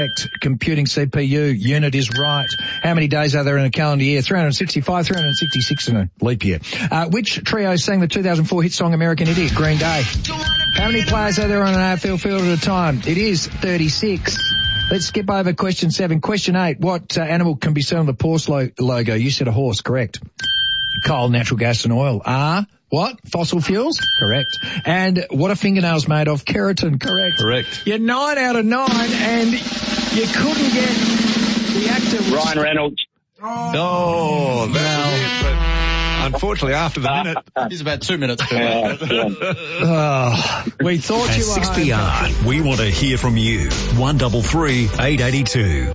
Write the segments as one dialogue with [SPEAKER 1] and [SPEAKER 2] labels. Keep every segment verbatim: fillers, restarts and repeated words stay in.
[SPEAKER 1] Computing C P U unit is right. How many days are there in a calendar year? three hundred sixty-five, three hundred sixty-six in a leap year. Uh, which trio sang the two thousand four hit song American Idiot? Green Day. How many players are there on an A F L field at a time? It is thirty-six. Let's skip over question seven. Question eight. What uh, animal can be seen on the Porsche lo- logo? You said a horse, correct. Coal, natural gas and oil are what? Fossil fuels? Correct. And what are fingernails made of? Keratin, correct.
[SPEAKER 2] Correct.
[SPEAKER 1] You're nine out of nine and you couldn't get the actor.
[SPEAKER 3] Ryan Reynolds.
[SPEAKER 2] Oh, oh that
[SPEAKER 1] well,
[SPEAKER 2] was it, but unfortunately after the minute.
[SPEAKER 4] He's about two minutes too late.
[SPEAKER 1] oh, we thought
[SPEAKER 5] At
[SPEAKER 1] you were
[SPEAKER 5] six P R,
[SPEAKER 1] home.
[SPEAKER 5] we want to hear from you. one three three, eight eight two.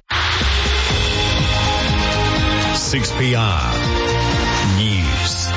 [SPEAKER 5] six P R News.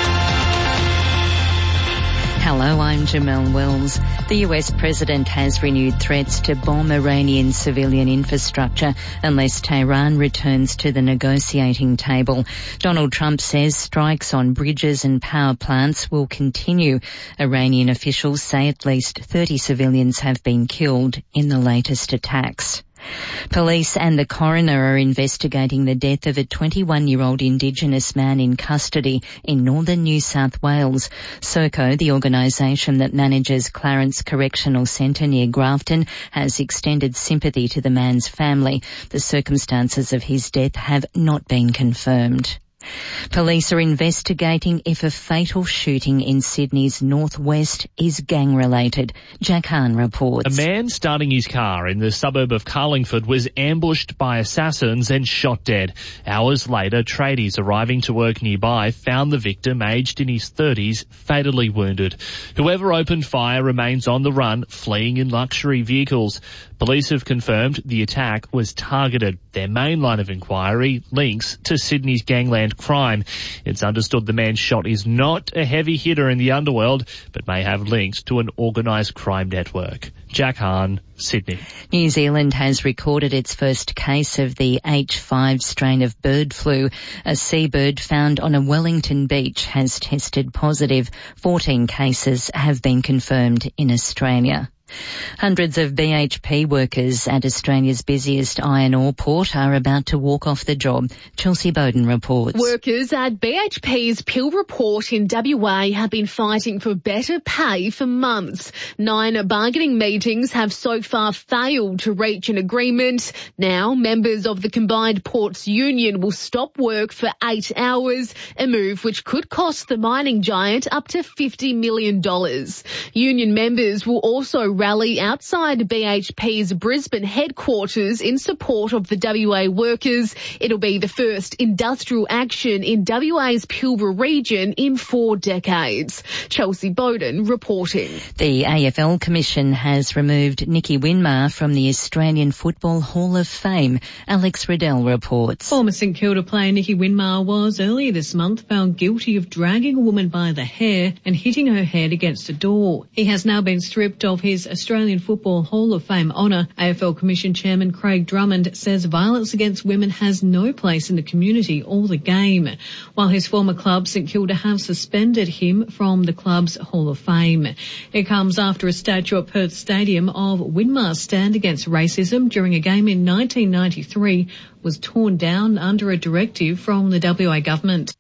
[SPEAKER 6] Hello, I'm Jamelle Wells. The U S president has renewed threats to bomb Iranian civilian infrastructure unless Tehran returns to the negotiating table. Donald Trump says strikes on bridges and power plants will continue. Iranian officials say at least thirty civilians have been killed in the latest attacks. Police and the coroner are investigating the death of a twenty-one-year-old Indigenous man in custody in northern New South Wales. Serco, the organisation that manages Clarence Correctional Centre near Grafton, has extended sympathy to the man's family. The circumstances of his death have not been confirmed. Police are investigating if a fatal shooting in Sydney's northwest is gang-related. Jack Hahn reports.
[SPEAKER 7] A man starting his car in the suburb of Carlingford was ambushed by assassins and shot dead. Hours later, tradies arriving to work nearby found the victim, aged in his thirties, fatally wounded. Whoever opened fire remains on the run, fleeing in luxury vehicles. Police have confirmed the attack was targeted. Their main line of inquiry links to Sydney's gangland crime. It's understood the man shot is not a heavy hitter in the underworld, but may have links to an organised crime network. Jack Hahn, Sydney.
[SPEAKER 6] New Zealand has recorded its first case of the H five strain of bird flu. A seabird found on a Wellington beach has tested positive. fourteen cases have been confirmed in Australia. Hundreds of B H P workers at Australia's busiest iron ore port are about to walk off the job. Chelsea Bowden reports.
[SPEAKER 8] Workers at B H P's Pilbara port in W A have been fighting for better pay for months. Nine bargaining meetings have so far failed to reach an agreement. Now, members of the combined ports union will stop work for eight hours, a move which could cost the mining giant up to fifty million dollars. Union members will also rally outside B H P's Brisbane headquarters in support of the W A workers. It'll be the first industrial action in W A's Pilbara region in four decades. Chelsea Bowden reporting.
[SPEAKER 6] The A F L Commission has removed Nicky Winmar from the Australian Football Hall of Fame. Alex Riddell reports.
[SPEAKER 9] Former St Kilda player Nicky Winmar was earlier this month found guilty of dragging a woman by the hair and hitting her head against a door. He has now been stripped of his Australian Football Hall of Fame honour. A F L Commission Chairman Craig Drummond says violence against women has no place in the community or the game, while his former club St Kilda have suspended him from the club's Hall of Fame. It comes after a statue at Perth Stadium of Winmar's stand against racism during a game in nineteen ninety-three was torn down under a directive from the W A government.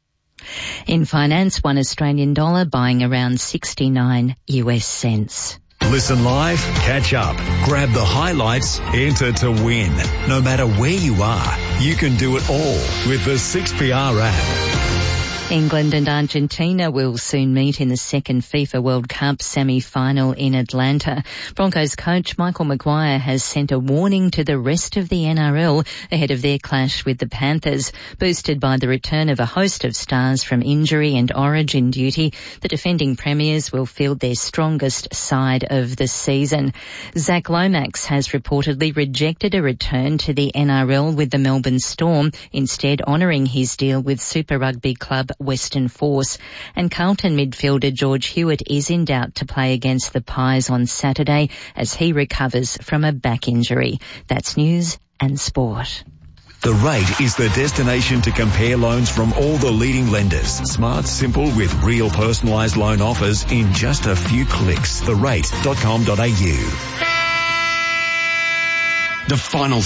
[SPEAKER 6] In finance, one Australian dollar buying around sixty-nine U S cents.
[SPEAKER 5] Listen live, catch up, grab the highlights, enter to win. No matter where you are, you can do it all with the six P R app.
[SPEAKER 6] England and Argentina will soon meet in the second FIFA World Cup semi-final in Atlanta. Broncos coach Michael Maguire has sent a warning to the rest of the N R L ahead of their clash with the Panthers. Boosted by the return of a host of stars from injury and origin duty, the defending premiers will field their strongest side of the season. Zach Lomax has reportedly rejected a return to the N R L with the Melbourne Storm, instead honouring his deal with Super Rugby club Western Force. And Carlton midfielder George Hewitt is in doubt to play against the Pies on Saturday as he recovers from a back injury. That's news and sport.
[SPEAKER 5] The Rate is the destination to compare loans from all the leading lenders. Smart, simple, with real personalised loan offers in just a few clicks. the rate dot com dot a u. The final